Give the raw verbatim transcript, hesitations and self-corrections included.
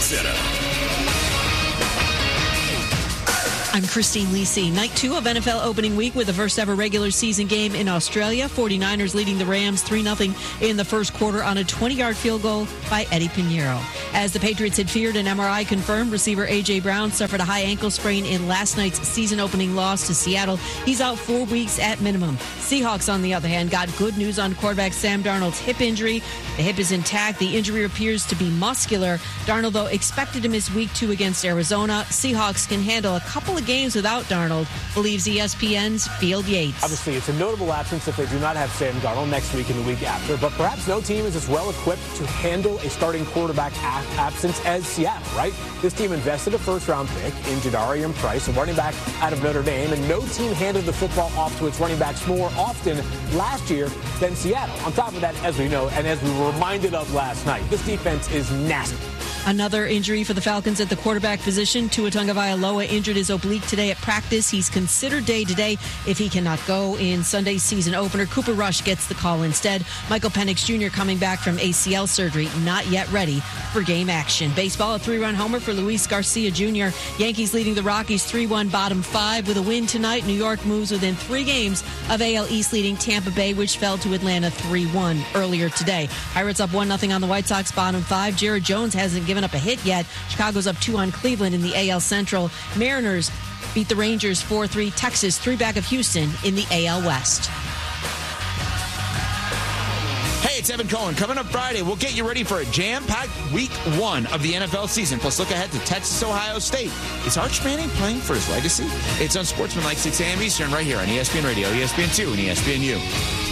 Center. I'm Christine Lisi. Night two of N F L opening week with the first ever regular season game in Australia. forty-niners leading the Rams three nothing in the first quarter on a twenty-yard field goal by Eddie Pinheiro. As the Patriots had feared, an M R I confirmed receiver A J. Brown suffered a high ankle sprain in last night's season-opening loss to Seattle. He's out four weeks at minimum. Seahawks, on the other hand, got good news on quarterback Sam Darnold's hip injury. The hip is intact. The injury appears to be muscular. Darnold, though, expected to miss week two against Arizona. Seahawks can handle a couple of games without Darnold, believes E S P N's Field Yates. Obviously, it's a notable absence if they do not have Sam Darnold next week and the week after, but perhaps no team is as well equipped to handle a starting quarterback a- absence as Seattle, right? This team invested a first-round pick in Jadarian Price, a running back out of Notre Dame, and no team handed the football off to its running backs more often last year than Seattle. On top of that, as we know, and as we were reminded of last night, this defense is nasty. Another injury for the Falcons at the quarterback position. Tua Tagovailoa injured his oblique today at practice. He's considered day-to-day if he cannot go in Sunday's season opener. Cooper Rush gets the call instead. Michael Penix Junior coming back from A C L surgery, not yet ready for game action. Baseball, a three-run homer for Luis Garcia Junior Yankees leading the Rockies three one bottom five. With a win tonight, New York moves within three games of A L East leading Tampa Bay, which fell to Atlanta three one earlier today. Pirates up one nothing on the White Sox bottom five. Jared Jones hasn't given up a hit yet. Chicago's up two on Cleveland in the A L Central. Mariners beat the Rangers four three. Texas three back of Houston in the A L West. Hey, it's Evan Cohen. Coming up Friday, we'll get you ready for a jam-packed week one of the N F L season. Plus, look ahead to Texas Ohio State. Is Arch Manning playing for his legacy? It's on Sportsmanlike six a.m. Eastern right here on E S P N Radio, E S P N two, and E S P N U.